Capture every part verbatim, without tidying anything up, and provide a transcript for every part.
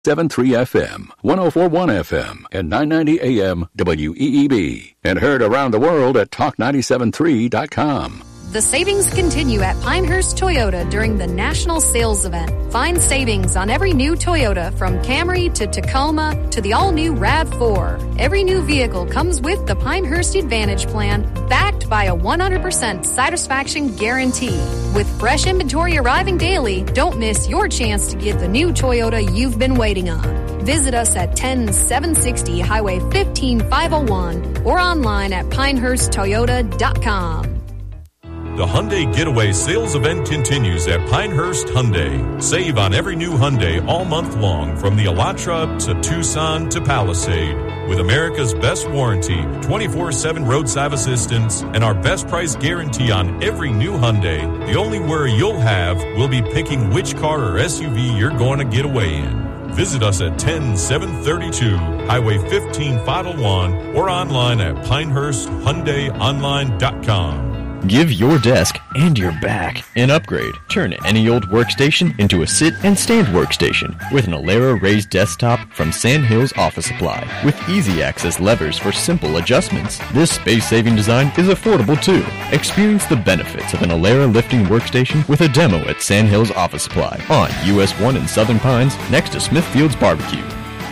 seven three F M, one oh four point one F M, and nine ninety A M W E E B. And heard around the world at talk nine seven three dot com. The savings continue at Pinehurst Toyota during the National Sales Event. Find savings on every new Toyota, from Camry to Tacoma to the all-new RAV four. Every new vehicle comes with the Pinehurst Advantage Plan, backed by a one hundred percent satisfaction guarantee. With fresh inventory arriving daily, don't miss your chance to get the new Toyota you've been waiting on. Visit us at ten seven sixty Highway fifteen five oh one or online at pinehurst toyota dot com. The Hyundai Getaway Sales Event continues at Pinehurst Hyundai. Save on every new Hyundai all month long, from the Elantra to Tucson to Palisade. With America's best warranty, twenty-four seven roadside assistance, and our best price guarantee on every new Hyundai, the only worry you'll have will be picking which car or S U V you're going to get away in. Visit us at ten seven thirty-two Highway fifteen five oh one or online at pinehurst hyundai online dot com. Give your desk and your back an upgrade. Turn any old workstation into a sit and stand workstation with an Alera raised desktop from Sand Hills Office Supply. With easy access levers for simple adjustments, this space-saving design is affordable too. Experience the benefits of an Alera lifting workstation with a demo at Sand Hills Office Supply on U S one in Southern Pines next to Smithfield's Barbecue.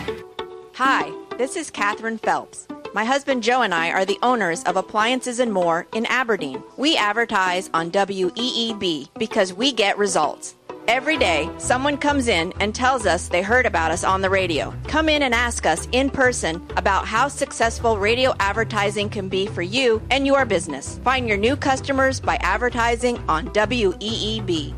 Hi, this is Catherine Phelps. My husband Joe and I are the owners of Appliances and More in Aberdeen. We advertise on W E E B because we get results. Every day, someone comes in and tells us they heard about us on the radio. Come in and ask us in person about how successful radio advertising can be for you and your business. Find your new customers by advertising on W E E B.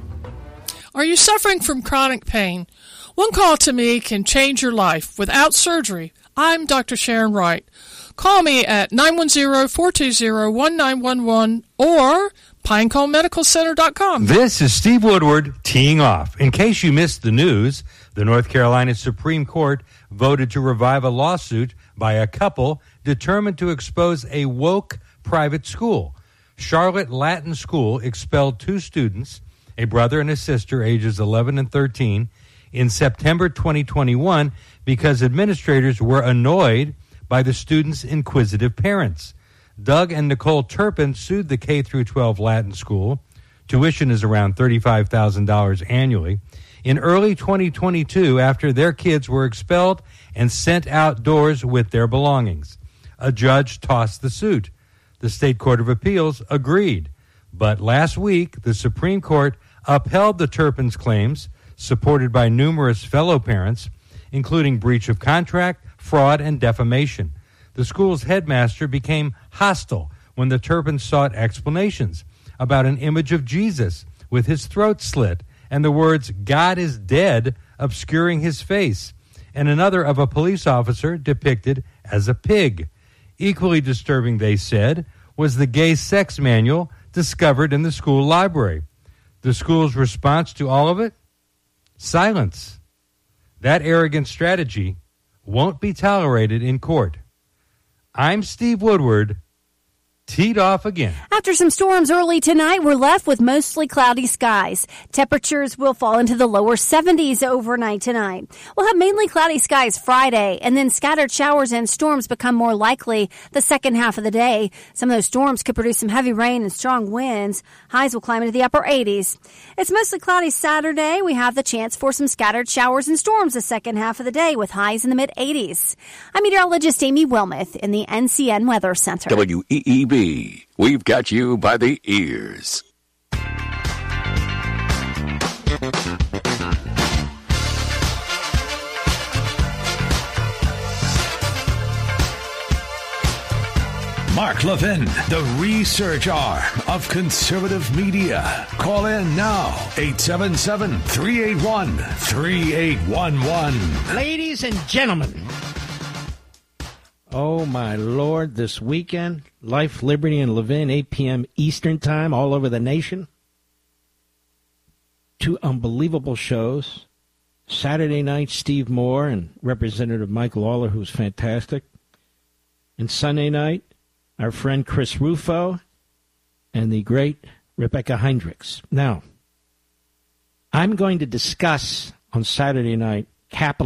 Are you suffering from chronic pain? One call to me can change your life without surgery. I'm Doctor Sharon Wright. Call me at nine one zero, four two zero, one nine one one or pinecone medical center dot com. This is Steve Woodward teeing off. In case you missed the news, the North Carolina Supreme Court voted to revive a lawsuit by a couple determined to expose a woke private school. Charlotte Latin School expelled two students, a brother and a sister, ages eleven and thirteen, in September twenty twenty-one because administrators were annoyed by the students' inquisitive parents. Doug and Nicole Turpin sued the K through twelve Latin School. Tuition is around thirty-five thousand dollars annually. In early twenty twenty-two, after their kids were expelled and sent outdoors with their belongings. A judge tossed the suit. The State Court of Appeals agreed. But last week, the Supreme Court upheld the Turpins' claims, supported by numerous fellow parents, including breach of contract, fraud, and defamation. The school's headmaster became hostile when the Turpins sought explanations about an image of Jesus with his throat slit and the words, "God is dead," obscuring his face, and another of a police officer depicted as a pig. Equally disturbing, they said, was the gay sex manual discovered in the school library. The school's response to all of it? Silence. That arrogant strategy won't be tolerated in court. I'm Steve Woodward, teed off again. After some storms early tonight, we're left with mostly cloudy skies. Temperatures will fall into the lower seventies overnight tonight. We'll have mainly cloudy skies Friday, and then scattered showers and storms become more likely the second half of the day. Some of those storms could produce some heavy rain and strong winds. Highs will climb into the upper eighties. It's mostly cloudy Saturday. We have the chance for some scattered showers and storms the second half of the day with highs in the mid-eighties. I'm meteorologist Amy Wilmoth in the N C N Weather Center. W E E B. We've got you by the ears. Mark Levin, the research arm of conservative media. Call in now, eight seven seven, three eight one, three eight one one. Ladies and gentlemen, oh, my Lord, this weekend, Life, Liberty, and Levin, eight p.m. Eastern Time, all over the nation. Two unbelievable shows. Saturday night, Steve Moore and Representative Mike Lawler, who's fantastic. And Sunday night, our friend Chris Rufo and the great Rebecca Hendricks. Now, I'm going to discuss on Saturday night capital